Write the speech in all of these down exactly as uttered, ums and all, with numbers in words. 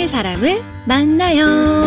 세상의 사람을 만나요.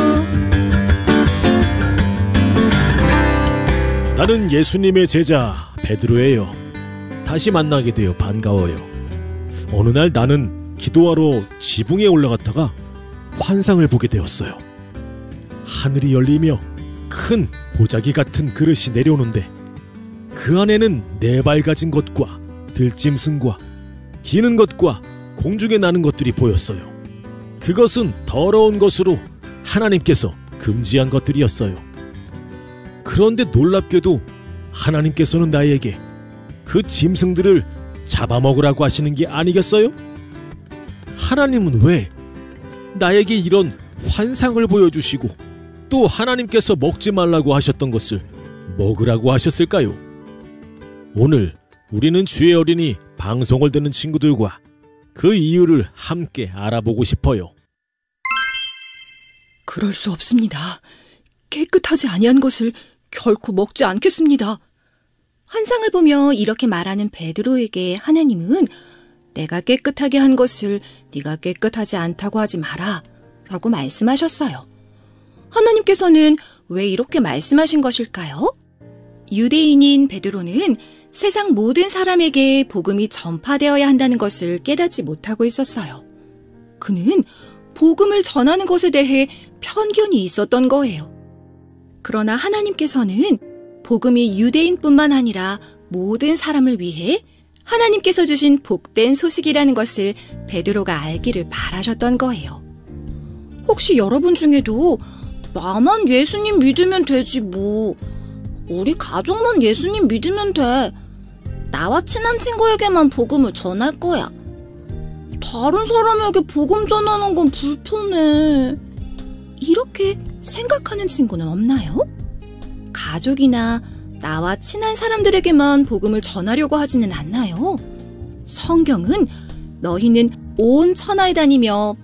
나는 예수님의 제자 베드로예요. 다시 만나게 되어 반가워요. 어느 날 나는 기도하러 지붕에 올라갔다가 환상을 보게 되었어요. 하늘이 열리며 큰 보자기 같은 그릇이 내려오는데 그 안에는 네 발 가진 것과 들짐승과 기는 것과 공중에 나는 것들이 보였어요. 그것은 더러운 것으로 하나님께서 금지한 것들이었어요. 그런데 놀랍게도 하나님께서는 나에게 그 짐승들을 잡아먹으라고 하시는 게 아니겠어요? 하나님은 왜 나에게 이런 환상을 보여주시고 또 하나님께서 먹지 말라고 하셨던 것을 먹으라고 하셨을까요? 오늘 우리는 주의 어린이 방송을 듣는 친구들과 그 이유를 함께 알아보고 싶어요. 그럴 수 없습니다. 깨끗하지 아니한 것을 결코 먹지 않겠습니다. 환상을 보며 이렇게 말하는 베드로에게 하나님은 내가 깨끗하게 한 것을 네가 깨끗하지 않다고 하지 마라 라고 말씀하셨어요. 하나님께서는 왜 이렇게 말씀하신 것일까요? 유대인인 베드로는 세상 모든 사람에게 복음이 전파되어야 한다는 것을 깨닫지 못하고 있었어요. 그는 복음을 전하는 것에 대해 편견이 있었던 거예요. 그러나 하나님께서는 복음이 유대인뿐만 아니라 모든 사람을 위해 하나님께서 주신 복된 소식이라는 것을 베드로가 알기를 바라셨던 거예요. 혹시 여러분 중에도 나만 예수님 믿으면 되지 뭐, 우리 가족만 예수님 믿으면 돼, 나와 친한 친구에게만 복음을 전할 거야, 다른 사람에게 복음 전하는 건 불편해, 이렇게 생각하는 친구는 없나요? 가족이나 나와 친한 사람들에게만 복음을 전하려고 하지는 않나요? 성경은 너희는 온 천하에 다니며